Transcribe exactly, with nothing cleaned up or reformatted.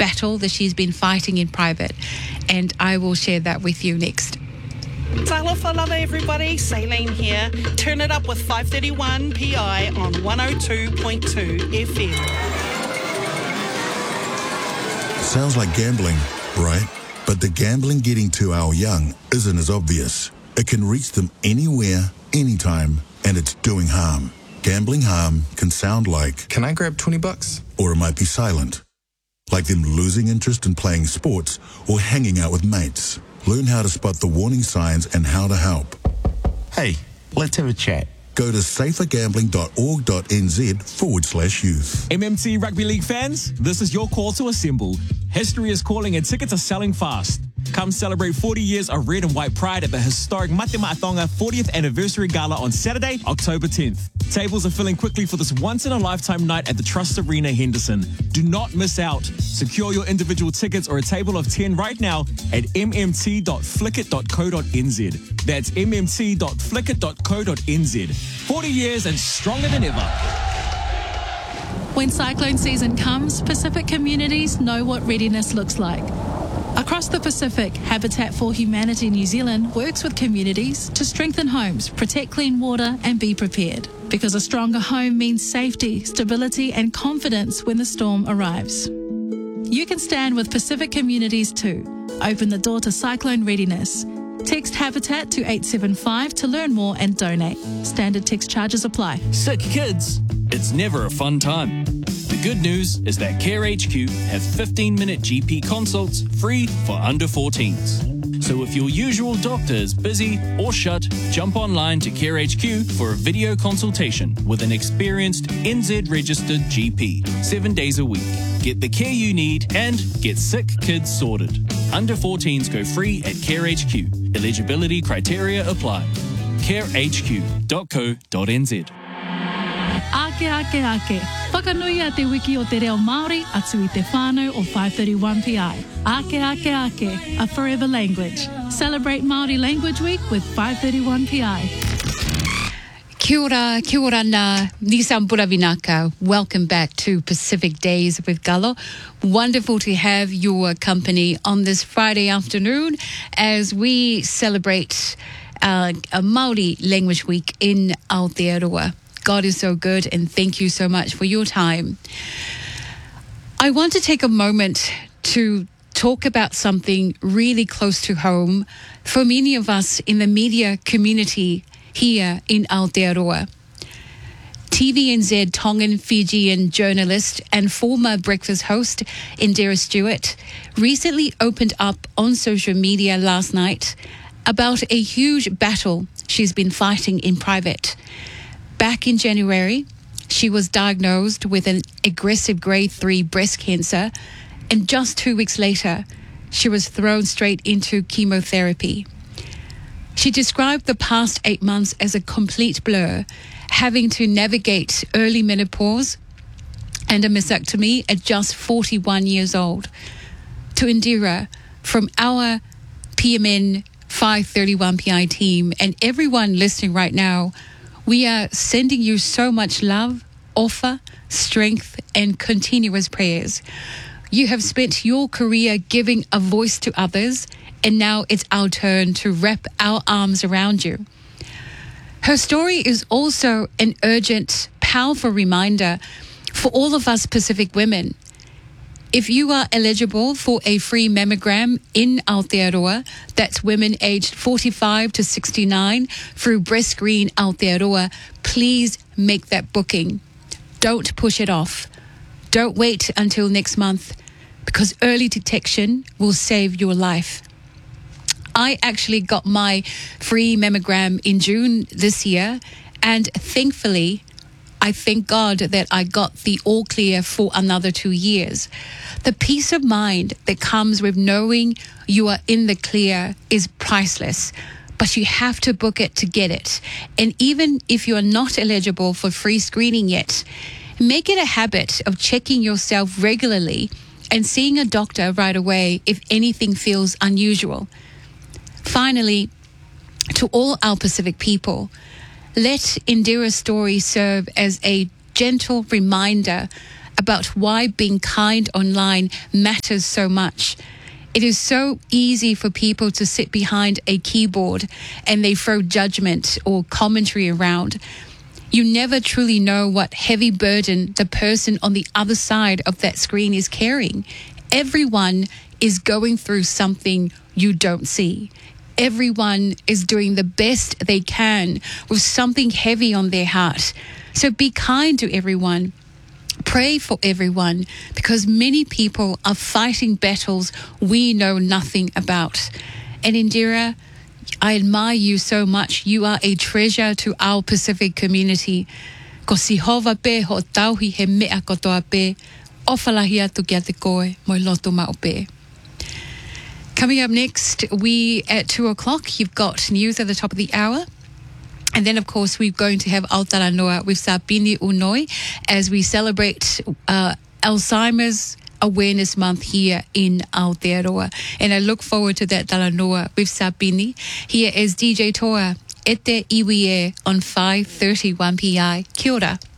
battle that she's been fighting in private. And I will share that with you next. Talofa lava everybody, Saline here. Turn it up with five thirty-one P I on one oh two point two F M. Sounds like gambling, right? But the gambling getting to our young isn't as obvious. It can reach them anywhere, anytime, and it's doing harm. Gambling harm can sound like, "Can I grab twenty bucks? Or it might be silent. Like them losing interest in playing sports or hanging out with mates. Learn how to spot the warning signs and how to help. Hey, let's have a chat. Go to safergambling.org.nz forward slash youth. M M T Rugby League fans, this is your call to assemble. History is calling and tickets are selling fast. Come celebrate forty years of red and white pride at the historic Mate Maʻatonga fortieth Anniversary Gala on Saturday, October tenth. Tables are filling quickly for this once-in-a-lifetime night at the Trust Arena, Henderson. Do not miss out. Secure your individual tickets or a table of ten right now at m m t dot flickit dot co dot n z. That's m m t dot flickit dot co dot n z. forty years and stronger than ever. When cyclone season comes, Pacific communities know what readiness looks like. Across the Pacific, Habitat for Humanity New Zealand works with communities to strengthen homes, protect clean water and be prepared. Because a stronger home means safety, stability and confidence when the storm arrives. You can stand with Pacific communities too. Open the door to cyclone readiness. Text Habitat to eight seven five to learn more and donate. Standard text charges apply. Sick kids, it's never a fun time. The good news is that Care H Q have fifteen minute G P consults free for under fourteens. So if your usual doctor is busy or shut, jump online to Care H Q for a video consultation with an experienced N Z-registered G P, seven days a week. Get the care you need and get sick kids sorted. Under fourteens go free at Care H Q. Eligibility criteria apply. care h q dot co dot n z. Ake, ake, ake. Whakanui a te wiki o te reo Māori atu i te whānau o five thirty-one P I. Ake, ake, ake. A forever language. Celebrate Māori Language Week with five thirty-one P I. Kia ora, kia ora nā, Nissan Buravinaka. Welcome back to Pacific Days with Galo. Wonderful to have your company on this Friday afternoon as we celebrate uh, a Māori Language Week in Aotearoa. God is so good, and thank you so much for your time. I want to take a moment to talk about something really close to home for many of us in the media community here in Aotearoa. T V N Z Tongan Fijian journalist and former breakfast host Indira Stewart recently opened up on social media last night about a huge battle she's been fighting in private. Back in January, she was diagnosed with an aggressive grade three breast cancer, and just two weeks later, she was thrown straight into chemotherapy. She described the past eight months as a complete blur, having to navigate early menopause and a mastectomy at just forty-one years old. To Indira, from our P M N five thirty-one P I team and everyone listening right now, we are sending you so much love, offer, strength, and continuous prayers. You have spent your career giving a voice to others, and now it's our turn to wrap our arms around you. Her story is also an urgent, powerful reminder for all of us Pacific women. If you are eligible for a free mammogram in Aotearoa, that's women aged forty-five to sixty-nine through Breast Screen Aotearoa, please make that booking. Don't push it off. Don't wait until next month, because early detection will save your life. I actually got my free mammogram in June this year, and thankfully, I thank God that I got the all clear for another two years. The peace of mind that comes with knowing you are in the clear is priceless, but you have to book it to get it. And even if you are not eligible for free screening yet, make it a habit of checking yourself regularly and seeing a doctor right away if anything feels unusual. Finally, to all our Pacific people, let Indira's story serve as a gentle reminder about why being kind online matters so much. It is so easy for people to sit behind a keyboard and they throw judgment or commentary around. You never truly know what heavy burden the person on the other side of that screen is carrying. Everyone is going through something you don't see. Everyone is doing the best they can with something heavy on their heart. So be kind to everyone. Pray for everyone, because many people are fighting battles we know nothing about. And Indira, I admire you so much. You are a treasure to our Pacific community. Ko si hova pe ho tauhi he mea kotoa pe, ofalahi atu kia te koe, moi loto mao pe. Coming up next, we at two o'clock, you've got news at the top of the hour. And then, of course, we're going to have Aotearoa with Sabini Unoi as we celebrate uh, Alzheimer's Awareness Month here in Aotearoa. And I look forward to that Talanoa with Sabini. Here is D J Toa, Ete Iwie on five thirty-one P I. Kia ora.